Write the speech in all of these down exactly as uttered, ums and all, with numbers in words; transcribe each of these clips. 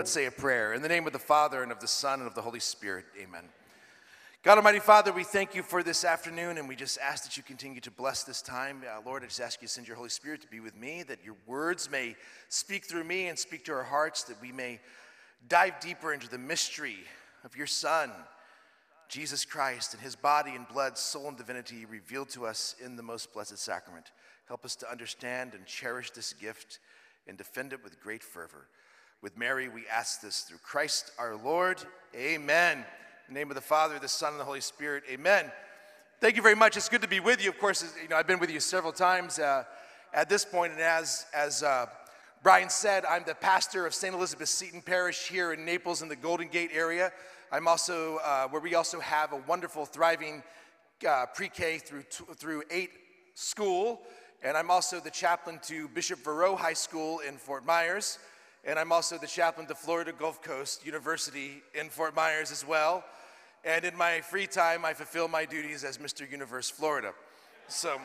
Let's say a prayer. In the name of the Father, and of the Son, and of the Holy Spirit, amen. God Almighty Father, we thank you for this afternoon, and we just ask that you continue to bless this time. Uh, Lord, I just ask you to send your Holy Spirit to be with me, that your words may speak through me and speak to our hearts, that we may dive deeper into the mystery of your Son, Jesus Christ, and his body and blood, soul and divinity revealed to us in the most blessed sacrament. Help us to understand and cherish this gift and defend it with great fervor. With Mary, we ask this through Christ our Lord. Amen. In the name of the Father, the Son, and the Holy Spirit. Amen. Thank you very much. It's good to be with you. Of course, you know, I've been with you several times uh, at this point, and as, as uh, Brian said, I'm the pastor of Saint Elizabeth Seton Parish here in Naples in the Golden Gate area. I'm also, uh, where we also have a wonderful, thriving uh, pre-K through, through eight school, and I'm also the chaplain to Bishop Verreau High School in Fort Myers. And I'm also the chaplain to Florida Gulf Coast University in Fort Myers as well. And in my free time, I fulfill my duties as Mister Universe Florida. So,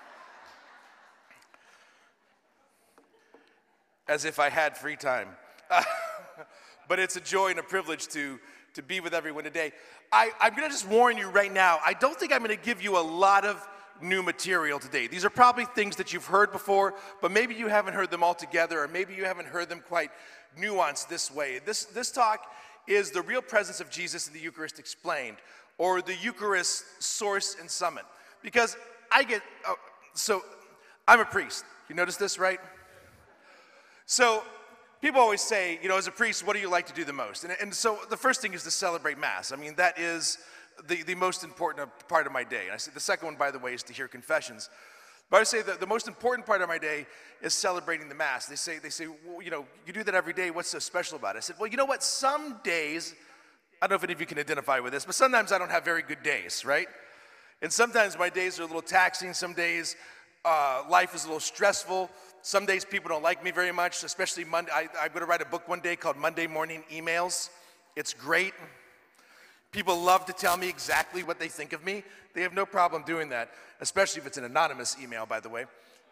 as if I had free time. But it's a joy and a privilege to, to be with everyone today. I, I'm gonna just warn you right now, I don't think I'm gonna give you a lot of new material today. These are probably things that you've heard before, but maybe you haven't heard them all together, or maybe you haven't heard them quite nuanced this way. This, this talk is the real presence of Jesus in the Eucharist explained, or the Eucharist source and summit. Because I get, oh, so I'm a priest. You notice this, right? So people always say, you know, as a priest, what do you like to do the most? And, and so the first thing is to celebrate Mass. I mean, that is The, the most important part of my day. And I say the second one, by the way, is to hear confessions. But I say that the most important part of my day is celebrating the Mass. They say, they say, well, you know, you do that every day. What's so special about it? I said, well, you know what? Some days, I don't know if any of you can identify with this, but sometimes I don't have very good days, right? And sometimes my days are a little taxing. Some days uh, life is a little stressful. Some days people don't like me very much, especially Monday. I, I'm going to write a book one day called Monday Morning Emails. It's great. People love to tell me exactly what they think of me. They have no problem doing that, especially if it's an anonymous email, by the way.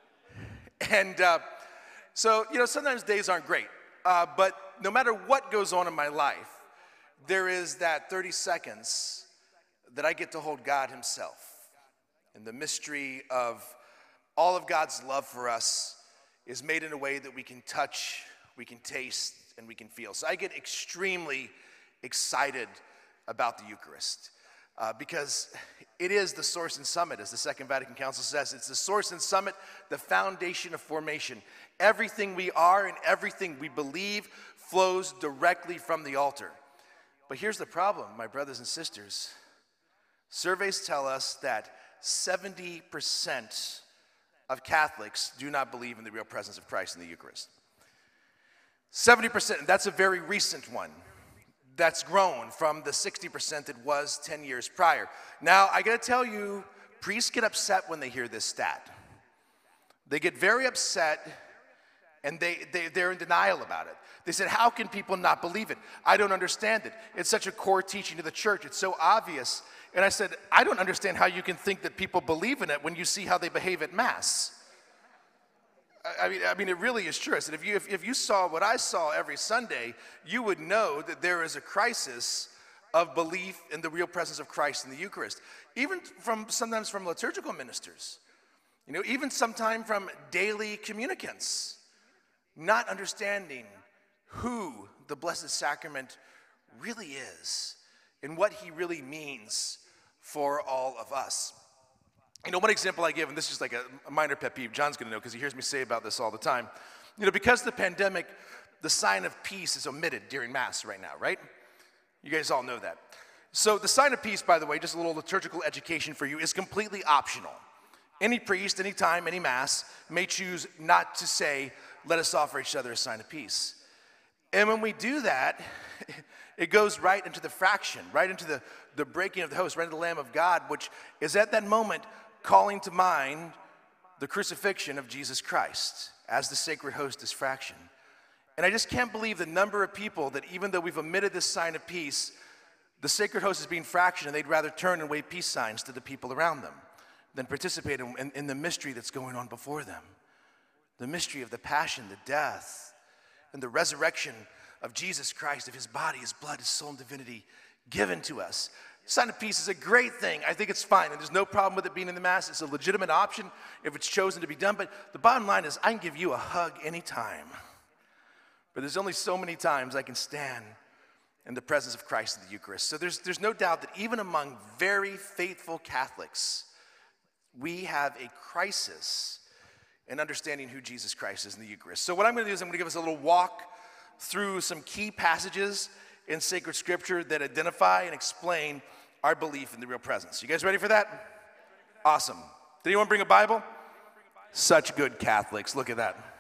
And uh, so, you know, sometimes days aren't great. Uh, but no matter what goes on in my life, there is that thirty seconds that I get to hold God himself. And the mystery of all of God's love for us is made in a way that we can touch, we can taste, and we can feel. So I get extremely excited about the Eucharist, uh, because it is the source and summit, as the Second Vatican Council says. It's the source and summit, the foundation of formation. Everything we are and everything we believe flows directly from the altar. But here's the problem, my brothers and sisters. Surveys tell us that seventy percent of Catholics do not believe in the real presence of Christ in the Eucharist. seventy percent, and that's a very recent one. That's grown from the sixty percent it was ten years prior. Now, I gotta tell you, priests get upset when they hear this stat. They get very upset, and they, they, they're in denial about it. They said, how can people not believe it? I don't understand it. It's such a core teaching of the church. It's so obvious. And I said, I don't understand how you can think that people believe in it when you see how they behave at Mass. I mean, I mean, it really is true. I said, if you, if, if you saw what I saw every Sunday, you would know that there is a crisis of belief in the real presence of Christ in the Eucharist. Even from, sometimes from liturgical ministers. You know, even sometimes from daily communicants. Not understanding who the Blessed Sacrament really is and what he really means for all of us. You know, one example I give, and this is like a, a minor pet peeve, John's gonna know because he hears me say about this all the time. You know, because of the pandemic, the sign of peace is omitted during Mass right now, right? You guys all know that. So the sign of peace, by the way, just a little liturgical education for you, is completely optional. Any priest, any time, any Mass may choose not to say, let us offer each other a sign of peace. And when we do that, it goes right into the fraction, right into the, the breaking of the host, right into the Lamb of God, which is at that moment calling to mind the crucifixion of Jesus Christ as the sacred host is fraction. And I just can't believe the number of people that even though we've omitted this sign of peace, the sacred host is being fraction and they'd rather turn and wave peace signs to the people around them than participate in, in, in the mystery that's going on before them. The mystery of the passion, the death, and the resurrection of Jesus Christ, of his body, his blood, his soul, and divinity given to us. Sign of peace is a great thing. I think it's fine, and there's no problem with it being in the Mass. It's a legitimate option if it's chosen to be done, but the bottom line is I can give you a hug anytime. But there's only so many times I can stand in the presence of Christ in the Eucharist. So there's, there's no doubt that even among very faithful Catholics, we have a crisis in understanding who Jesus Christ is in the Eucharist. So what I'm going to do is I'm going to give us a little walk through some key passages in sacred scripture that identify and explain our belief in the real presence. You guys ready for that? Awesome. Did anyone bring a Bible? Such good Catholics. Look at that.